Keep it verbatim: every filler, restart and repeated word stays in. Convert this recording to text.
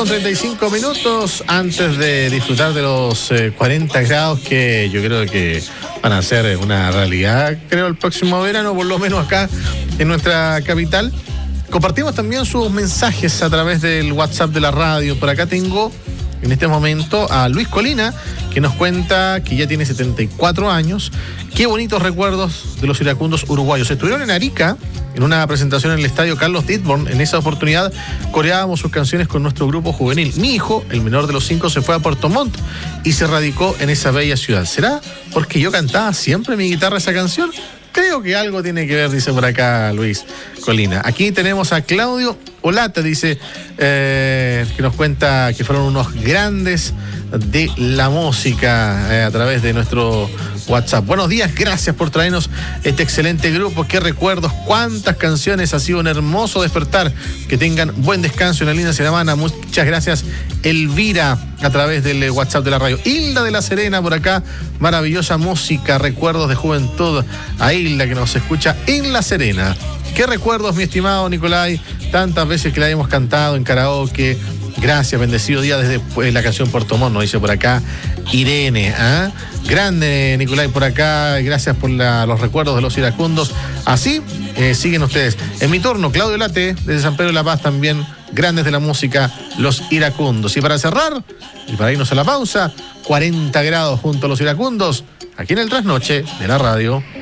con treinta y cinco minutos antes de disfrutar de los eh, cuarenta grados que yo creo que van a ser una realidad, creo, el próximo verano, por lo menos acá en nuestra capital. Compartimos también sus mensajes a través del WhatsApp de la radio. Por acá tengo en este momento a Luis Colina, que nos cuenta que ya tiene setenta y cuatro años. Qué bonitos recuerdos de los iracundos uruguayos. Estuvieron en Arica en una presentación en el estadio Carlos Ditborn. En esa oportunidad coreábamos sus canciones con nuestro grupo juvenil. Mi hijo, el menor de los cinco, se fue a Puerto Montt y se radicó en esa bella ciudad. ¿Será porque yo cantaba siempre en mi guitarra esa canción? Creo que algo tiene que ver, dice por acá Luis Colina. Aquí tenemos a Claudio Olata, dice, eh, que nos cuenta que fueron unos grandes de la música eh, a través de nuestro WhatsApp. Buenos días, gracias por traernos este excelente grupo. Qué recuerdos, cuántas canciones, ha sido un hermoso despertar. Que tengan buen descanso y una linda semana. Muchas gracias, Elvira, a través del WhatsApp de la radio. Hilda de la Serena por acá, maravillosa música, recuerdos de juventud. A Hilda que nos escucha en La Serena. Qué recuerdos, mi estimado Nicolai, tantas veces que la hemos cantado en karaoke. Gracias, bendecido día desde pues, la canción Puerto Montt, nos dice por acá Irene. ¿eh? Grande, Nicolai, por acá. Gracias por la, los recuerdos de los iracundos. Así eh, siguen ustedes. En mi turno, Claudio Late, desde San Pedro de la Paz también. Grandes de la música, los iracundos. Y para cerrar, y para irnos a la pausa, cuarenta grados junto a los iracundos, aquí en el Trasnoche de la radio.